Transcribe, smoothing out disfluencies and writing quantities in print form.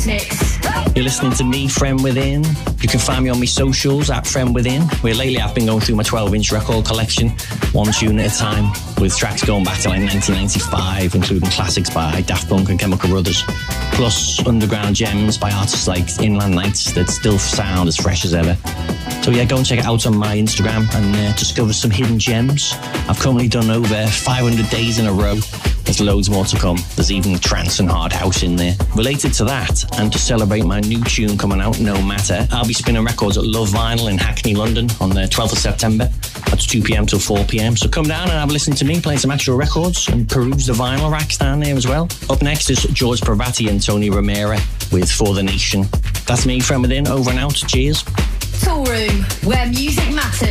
You're listening to me, Friend Within. You can find me on my socials at Friend Within, where lately I've been going through my 12-inch record collection, one tune at a time, with tracks going back to like 1995, including classics by Daft Punk and Chemical Brothers, plus underground gems by artists like Inland Nights that still sound as fresh as ever. So yeah, go and check it out on my Instagram and discover some hidden gems. I've currently done over 500 days in a row. There's loads more to come. There's even trance and hard house in there. Related to that, and to celebrate my new tune coming out, No Matter, I'll be spinning records at Love Vinyl in Hackney, London on the 12th of September. That's 2 p.m. till 4 p.m. So come down and have a listen to me playing some actual records and peruse the vinyl racks down there as well. Up next is George Pravati and Tony Romera with For the Nation. That's me, Friend Within, over and out. Cheers. Toolroom, where music matters.